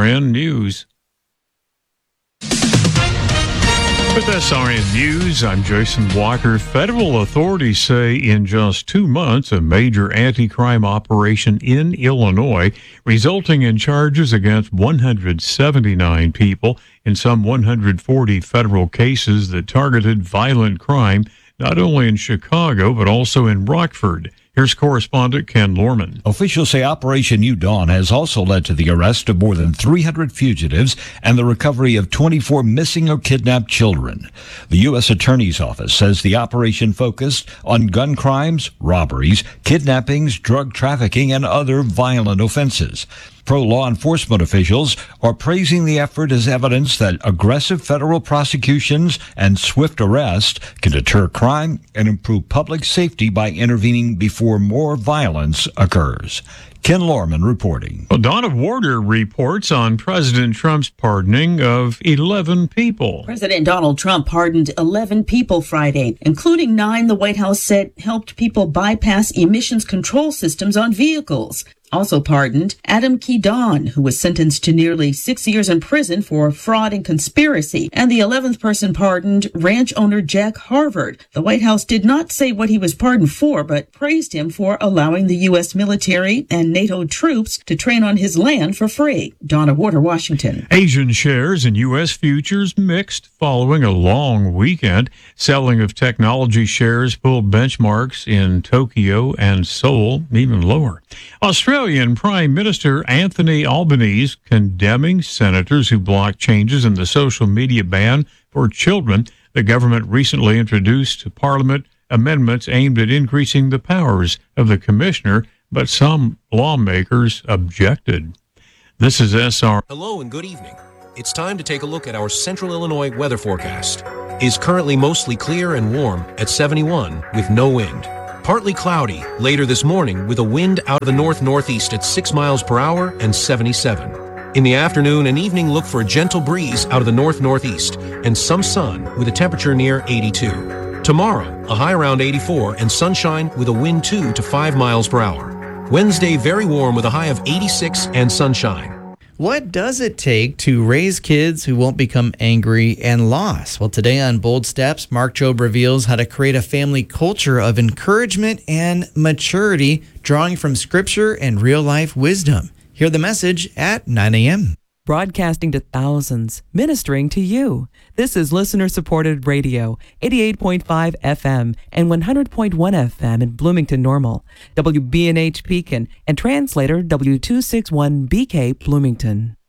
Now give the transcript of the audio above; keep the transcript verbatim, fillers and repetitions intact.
N News. With S R N News, I'm Jason Walker. Federal authorities say in just two months, a major anti-crime operation in Illinois, resulting in charges against one hundred seventy-nine people in some one hundred forty federal cases that targeted violent crime, not only in Chicago, but also in Rockford. Here's correspondent Ken Lorman. Officials say Operation New Dawn has also led to the arrest of more than three hundred fugitives and the recovery of twenty-four missing or kidnapped children. The U S Attorney's Office says the operation focused on gun crimes, robberies, kidnappings, drug trafficking, and other violent offenses. Pro-law enforcement officials are praising the effort as evidence that aggressive federal prosecutions and swift arrest can deter crime and improve public safety by intervening before more violence occurs. Ken Lorman reporting. Well, Donna Warder reports on President Trump's pardoning of eleven people. President Donald Trump pardoned eleven people Friday, including nine the White House said helped people bypass emissions control systems on vehicles. Also pardoned Adam Kedon, who was sentenced to nearly six years in prison for fraud and conspiracy, and the eleventh person pardoned, ranch owner Jack Harvard. The White House did not say what he was pardoned for, but praised him for allowing the U S military and NATO troops to train on his land for free. Donna Warder, Washington. Asian shares in U S futures mixed following a long weekend. Selling of technology shares pulled benchmarks in Tokyo and Seoul even lower. Australian Prime Minister Anthony Albanese condemning senators who blocked changes in the social media ban for children. The government recently introduced to Parliament amendments aimed at increasing the powers of the commissioner, but some lawmakers objected. This is S R. Hello and good evening. It's time to take a look at our Central Illinois weather forecast. It's currently mostly clear and warm at seventy-one with no wind. Partly cloudy later this morning with a wind out of the north-northeast at six miles per hour and seventy-seven. In the afternoon and evening, look for a gentle breeze out of the north-northeast and some sun with a temperature near eighty-two. Tomorrow, a high around eighty-four and sunshine with a wind two to five miles per hour. Wednesday, very warm with a high of eighty-six and sunshine. What does it take to raise kids who won't become angry and lost? Well, today on Bold Steps, Mark Jobe reveals how to create a family culture of encouragement and maturity, drawing from scripture and real-life wisdom. Hear the message at nine a.m. Broadcasting to thousands, ministering to you. This is listener-supported radio, eighty-eight point five F M and one hundred point one F M in Bloomington Normal, W B N H Pekin, and translator W two sixty-one B K Bloomington.